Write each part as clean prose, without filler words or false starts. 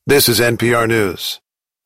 This is NPR News.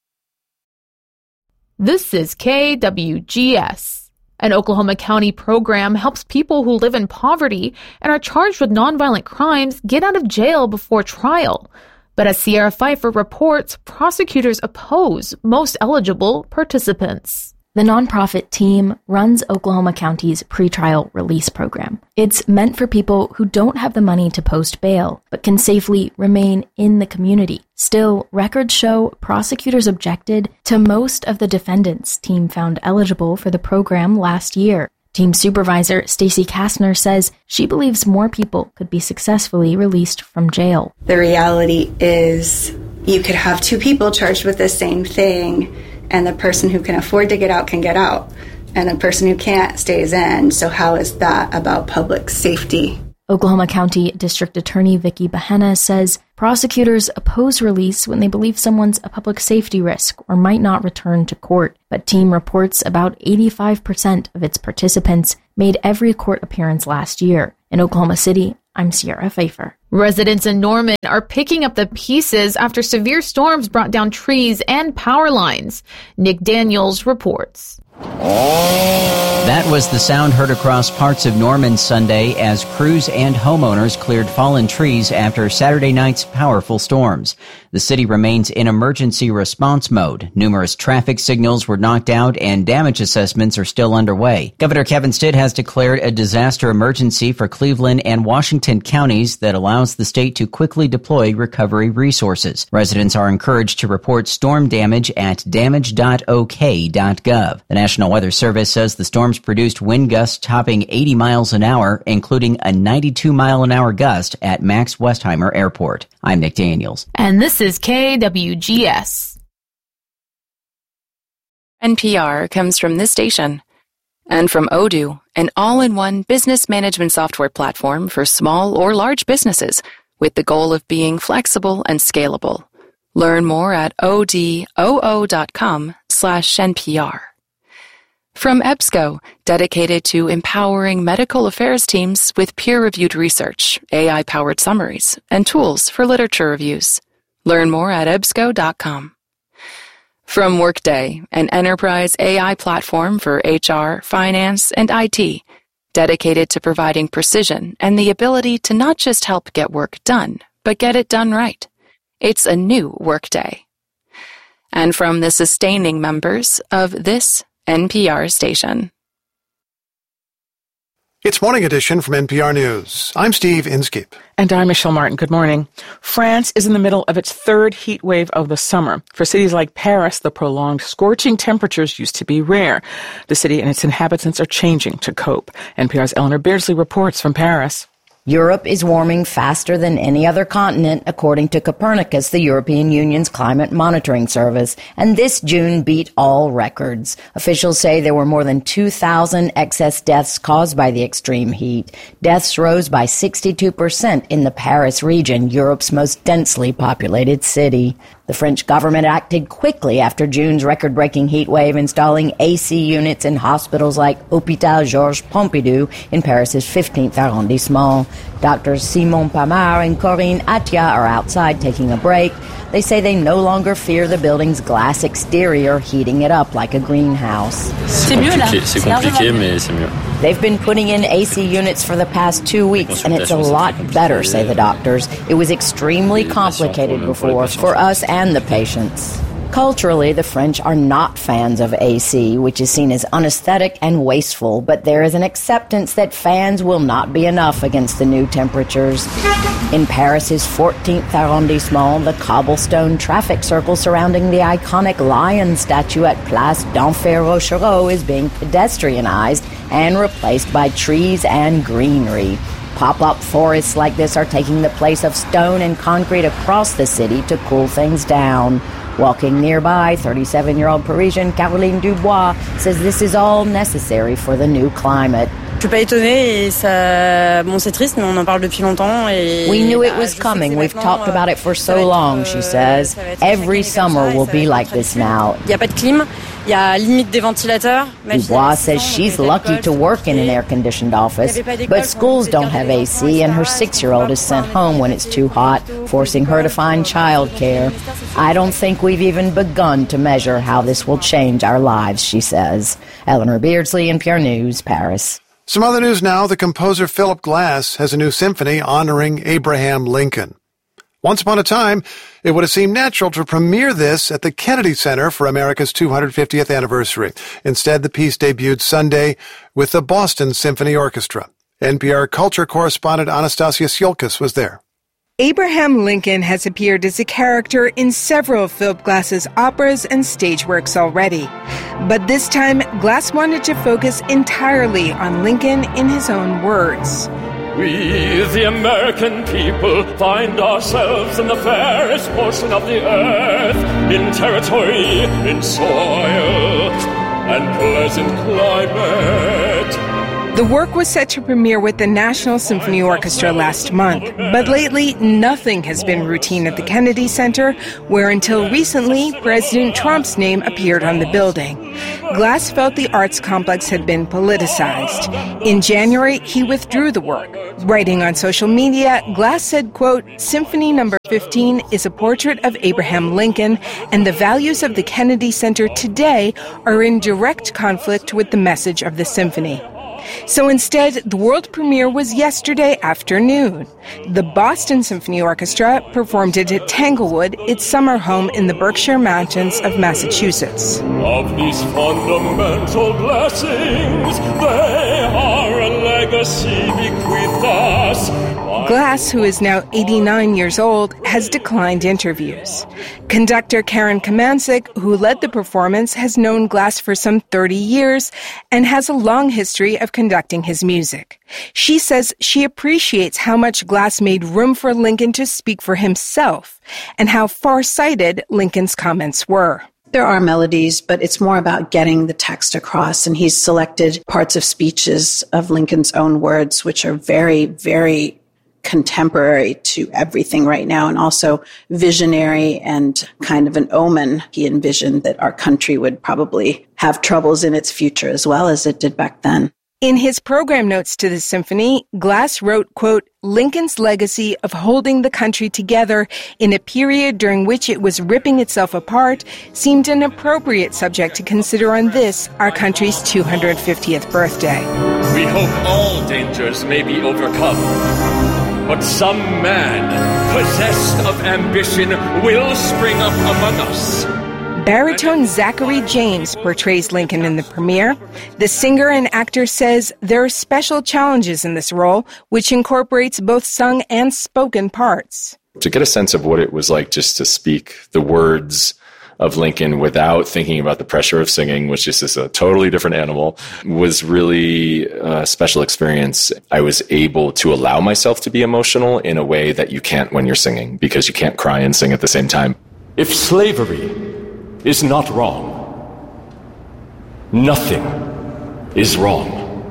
This is KWGS. An Oklahoma County program helps people who live in poverty and are charged with nonviolent crimes get out of jail before trial. But as Sierra Pfeiffer reports, prosecutors oppose most eligible participants. The nonprofit team runs Oklahoma County's pretrial release program. It's meant for people who don't have the money to post bail, but can safely remain in the community. Still, records show prosecutors objected to most of the defendants team found eligible for the program last year. Team supervisor Stacy Kastner says she believes more people could be successfully released from jail. The reality is you could have two people charged with the same thing, and the person who can afford to get out can get out, and the person who can't stays in. So how is that about public safety? Oklahoma County District Attorney Vicky Bahena says prosecutors oppose release when they believe someone's a public safety risk or might not return to court. But team reports about 85% of its participants made every court appearance last year. In Oklahoma City, I'm Sierra Pfeiffer. Residents in Norman are picking up the pieces after severe storms brought down trees and power lines. Nick Daniels reports. That was the sound heard across parts of Norman Sunday as crews and homeowners cleared fallen trees after Saturday night's powerful storms. The city remains in emergency response mode. Numerous traffic signals were knocked out and damage assessments are still underway. Governor Kevin Stitt has declared a disaster emergency for Cleveland and Washington counties that allows the state to quickly deploy recovery resources. Residents are encouraged to report storm damage at damage.ok.gov. The National Weather Service says the storms produced wind gusts topping 80 miles an hour, including a 92-mile-an-hour gust at Max Westheimer Airport. I'm Nick Daniels. And this is KWGS. NPR comes from this station and from Odoo, an all-in-one business management software platform for small or large businesses with the goal of being flexible and scalable. Learn more at odoo.com/NPR. From EBSCO, dedicated to empowering medical affairs teams with peer-reviewed research, AI-powered summaries, and tools for literature reviews. Learn more at ebsco.com. From Workday, an enterprise AI platform for HR, finance, and IT, dedicated to providing precision and the ability to not just help get work done, but get it done right. It's a new Workday. And from the sustaining members of this NPR station. It's Morning Edition from NPR News. I'm Steve Inskeep. And I'm Michelle Martin. Good morning. France is in the middle of its third heat wave of the summer. For cities like Paris, the prolonged scorching temperatures used to be rare. The city and its inhabitants are changing to cope. NPR's Eleanor Beardsley reports from Paris. Europe is warming faster than any other continent, according to Copernicus, the European Union's climate monitoring service, and this June beat all records. Officials say there were more than 2,000 excess deaths caused by the extreme heat. Deaths rose by 62% in the Paris region, Europe's most densely populated city. The French government acted quickly after June's record-breaking heat wave, installing AC units in hospitals like Hôpital Georges Pompidou in Paris's 15th arrondissement. Doctors Simon Pamar and Corinne Atia are outside taking a break. They say they no longer fear the building's glass exterior heating it up like a greenhouse. C'est compliqué, mais c'est mieux. They've been putting in AC units for the past 2 weeks, and it's a lot better, say the doctors. It was extremely complicated before for us and the patients. Culturally, the French are not fans of AC, which is seen as unaesthetic and wasteful, but there is an acceptance that fans will not be enough against the new temperatures. In Paris's 14th arrondissement, the cobblestone traffic circle surrounding the iconic lion statue at Place d'Enfer Rochereau is being pedestrianized and replaced by trees and greenery. Pop-up forests like this are taking the place of stone and concrete across the city to cool things down. Walking nearby, 37-year-old Parisian Caroline Dubois says this is all necessary for the new climate. Je suis pas étonnée et ça, bon, c'est triste, mais on en parle depuis longtemps et. We knew it was coming. We've talked about it for so long, she says. Every summer will be like this now. Il y a pas de clim, il y a limite des ventilateurs. Dubois says she's lucky to work in an air-conditioned office, but schools don't have AC, and her 6-year-old is sent home when it's too hot, forcing her to find childcare. I don't think we've even begun to measure how this will change our lives, she says. Eleanor Beardsley, NPR News, Paris. Some other news now. The composer Philip Glass has a new symphony honoring Abraham Lincoln. Once upon a time, it would have seemed natural to premiere this at the Kennedy Center for America's 250th anniversary. Instead, the piece debuted Sunday with the Boston Symphony Orchestra. NPR culture correspondent Anastasia Siolkas was there. Abraham Lincoln has appeared as a character in several of Philip Glass's operas and stage works already. But this time, Glass wanted to focus entirely on Lincoln in his own words. We, the American people, find ourselves in the fairest portion of the earth, in territory, in soil, and pleasant climate. The work was set to premiere with the National Symphony Orchestra last month, but lately nothing has been routine at the Kennedy Center, where until recently President Trump's name appeared on the building. Glass felt the arts complex had been politicized. In January, he withdrew the work. Writing on social media, Glass said, quote, "Symphony number 15 is a portrait of Abraham Lincoln, and the values of the Kennedy Center today are in direct conflict with the message of the symphony." So instead, the world premiere was yesterday afternoon. The Boston Symphony Orchestra performed it at Tanglewood, its summer home in the Berkshire Mountains of Massachusetts. Of these fundamental blessings, they are a legacy bequeathed us. Glass, who is now 89 years old, has declined interviews. Conductor Karen Kamansik, who led the performance, has known Glass for some 30 years and has a long history of conducting his music. She says she appreciates how much Glass made room for Lincoln to speak for himself and how far-sighted Lincoln's comments were. There are melodies, but it's more about getting the text across, and he's selected parts of speeches of Lincoln's own words, which are very, very contemporary to everything right now, and also visionary and kind of an omen. He envisioned that our country would probably have troubles in its future as well as it did back then. In his program notes to the symphony, Glass wrote, quote, "Lincoln's legacy of holding the country together in a period during which it was ripping itself apart seemed an appropriate subject to consider on this, our country's 250th birthday. We hope all dangers may be overcome, but some man possessed of ambition will spring up among us." Baritone Zachary James portrays Lincoln in the premiere. The singer and actor says there are special challenges in this role, which incorporates both sung and spoken parts. To get a sense of what it was like just to speak the words of Lincoln without thinking about the pressure of singing, which is just a totally different animal, was really a special experience. I was able to allow myself to be emotional in a way that you can't when you're singing, because you can't cry and sing at the same time. If slavery is not wrong, nothing is wrong.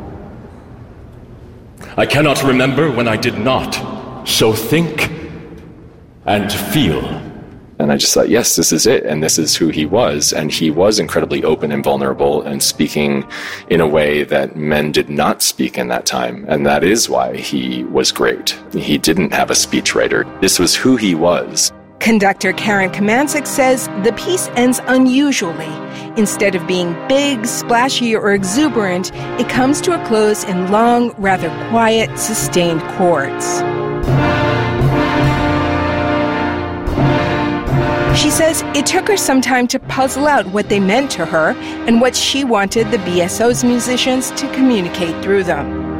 I cannot remember when I did not so think and feel. And I just thought, yes, this is it, and this is who he was. And he was incredibly open and vulnerable and speaking in a way that men did not speak in that time. And that is why he was great. He didn't have a speechwriter. This was who he was. Conductor Karen Kamansik says the piece ends unusually. Instead of being big, splashy, or exuberant, it comes to a close in long, rather quiet, sustained chords. She says it took her some time to puzzle out what they meant to her and what she wanted the BSO's musicians to communicate through them.